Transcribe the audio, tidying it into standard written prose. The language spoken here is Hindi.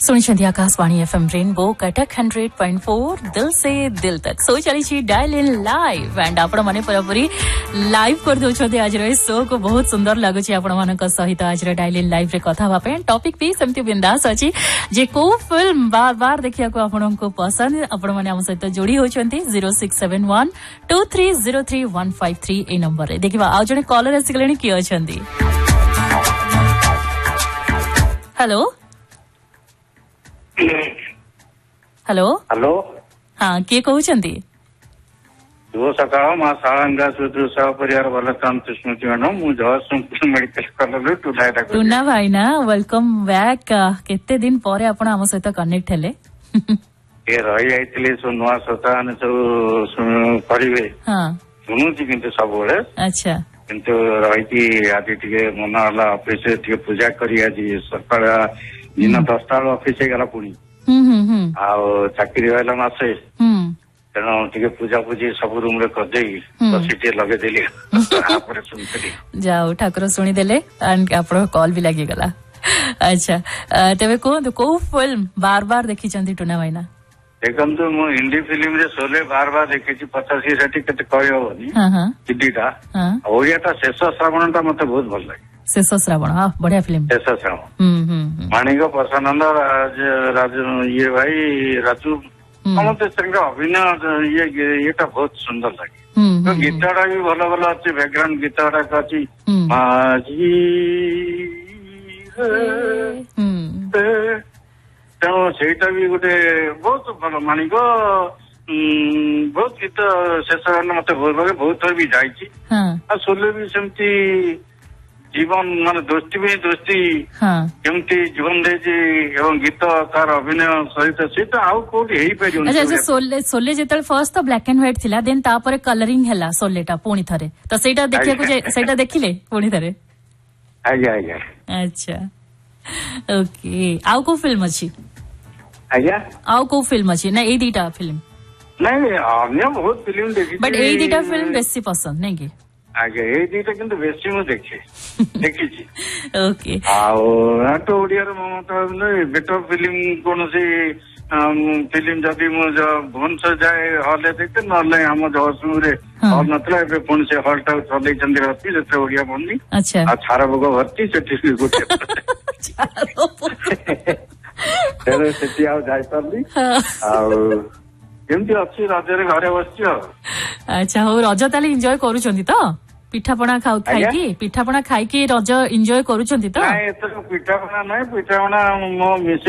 सुनिछंती आकाशवाणी एफएम रेनबो कटक 100.4 दिल से दिल तक सो चली डायल इन लाइव एंड आपण माने पूरापूरी लाइव कर दउछते आज रे शो को बहुत सुंदर लागुची आपण मानक सहित आज रे डायल इन लाइव रे कथा भापे टॉपिक भी समति बिंदास अछि जे को फिल्म बार-बार देखिया को आपण को पसंद आपण माने हम सहित जोड़ी होचंती 0671 2303153 ए नंबर रे देखिबा आ जने कॉलर आसिगलेनी की अछंती हेलो हेलो हेलो हाँ किए कहउछंती शुभ सकाळ मा साळंगा सुदृ सह परिवार भलकांत स्मृति मैडम मु जयसिंहपुर मेडिकल कॉलेज टुना भाई ना वेलकम बैक केते दिन परे आपण हम सहित कनेक्ट हेले ए रही आइतले सो नुवा सता ने सब परिवे हां सुनुची किंतु सब बळे अच्छा किंतु रही आज टिके मन होला ऑफिस टिके पूजा करी आज सकाळ दिन 10टा ऑफिस गला पुणी आ चाकरी वाला मासे तेणु टिके पूजा पूजी सब रूम रे कर देई तो सीटे लगे देली आपरे सुनतली जाओ ठाकुर सुनी देले एंड आपरो कॉल भी लागी गला अच्छा तबे को फिल्म बार-बार देखि चंदी टुना भाईना देखम तो मु हिंदी फिल्म रे सोले बार-बार देखि 85 60 कते कहि होनी हां हिंदीटा ओडियाटा शेष श्रावणटा मते बहुत भल लागे शेष श्रावण हां बढ़िया फिल्म शेष श्रावण माणिक प्रसन्नंद राजू ये भाई राजू मते संग अभिनय येटा बहुत सुंदर लागे तो गीतड़ा भी भलो भलो अछि बैकग्राउंड गीतड़ा अछि माजी तेणु ସେଇଟା ବି ଗୋଟେ ବହୁତ ଭଲ ମାଣିକ ବହୁତ ଗୀତ ଶେଷ ମତେ ବହୁତ ଥର ବି ଯାଇଛି ଆଉ ଶୋଲେ ବି ସେମିତି ଜୀବନ ମାନେ ଦୋସ୍ତି ବି ଦୋସ୍ତି କେମିତି ଜୀବନ ଦେଇଛି ଏବଂ ଗୀତ ତାର ଅଭିନୟ ସହିତ ସେଇଟା ଆଉ କୋଉଠି ହେଇପାରିବନି अच्छा ଶୋଲେ ଯେତେବେଳେ ଫାର୍ଷ୍ଟ ତ ବ୍ଲାକ୍ ଆଣ୍ଡ ହ୍ୱାଇଟ୍ ଥିଲା ଦେନ୍ ତାପରେ କଲରିଂ ହେଲା ଶୋଲେଟା ପୁଣି ଥରେ ତ ସେଇଟା ଦେଖିବାକୁ ସେଇଟା ଦେଖିଲେ ପୁଣି ଥରେ ଆଜ୍ଞା ଆଜ୍ଞା अच्छा ओके आउ को फिल्म अछि आज्ञा आउ को फिल्म अछि ना ए दीटा फिल्म नहीं अन्य बहुत फिल्म देखि बट ए दीटा फिल्म बेसी पसंद नहीं के आगे ए दीटा किंतु बेसी मु देखि छी ओके आउ तो ओडिया रे मत बेटर फिल्म कोन से फिल्म जदी मु भुवनेश्वर जाए हॉल देखते न हम जयसिंह रे हॉल नतला ए पुन से हॉल टा चलै चंदी रहती जते ओडिया बननी अच्छा आ छारा भोग भर्ती सेठी गोटे तेरे सेठी आ जाय परली आ केमती अछि राजरे घरे बसछि अच्छा हो रज ताली एन्जॉय करूछंती तो पिठापणा खाई कि रज एन्जॉय करूछंती तो नाही एत पिठापणा नाही पिठापणा मो मिस